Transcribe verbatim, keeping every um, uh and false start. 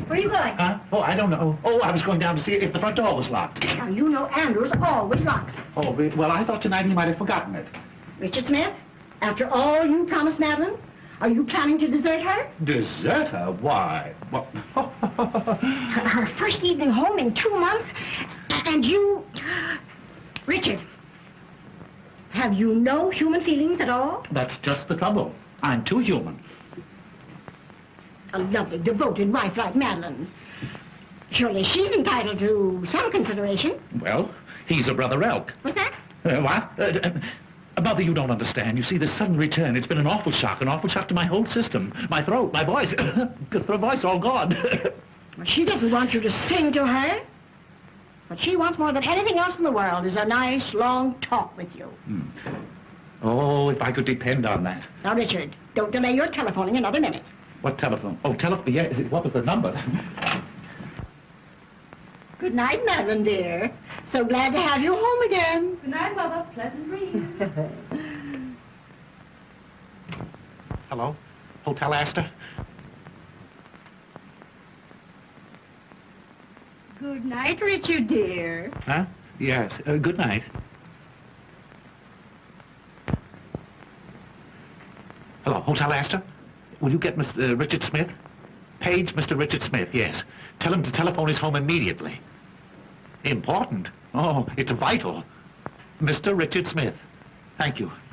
Where are you going? Huh? Oh, I don't know. Oh, I was going down to see if the front door was locked. Now, you know Andrews always locks it. Oh, well, I thought tonight he might have forgotten it. Richard Smith, after all you promised Madeline, are you planning to desert her? Desert her? Why? What? her, her first evening home in two months, and you... Richard, have you no human feelings at all? That's just the trouble. I'm too human. A lovely, devoted wife like Madeline. Surely she's entitled to some consideration. Well, he's a brother elk. What's that? Uh, what? Uh, uh, Mother, you don't understand. You see, this sudden return, it's been an awful shock, an awful shock to my whole system. My throat, my voice, the voice all gone. Well, she doesn't want you to sing to her. What she wants more than anything else in the world is a nice, long talk with you. Hmm. Oh, if I could depend on that. Now, Richard, don't delay your telephoning another minute. What telephone? Oh, telephone, yeah, what was the number? Good night, Madeline, dear. So glad to have you home again. Good night, Mother. Pleasant dreams. Hello? Hotel Astor? Good night, Richard, dear. Huh? Yes, uh, good night. Hello, Hotel Astor? Will you get Mister Uh, Richard Smith? Page Mister Richard Smith, yes. Tell him to telephone his home immediately. Important? Oh, it's vital. Mister Richard Smith. Thank you.